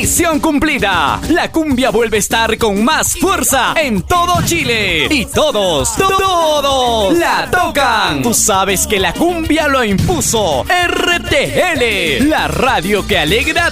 Misión cumplida. La cumbia vuelve a estar con más fuerza en todo Chile. Y todos la tocan. Tú sabes que la cumbia lo impuso RTL, la radio que alegra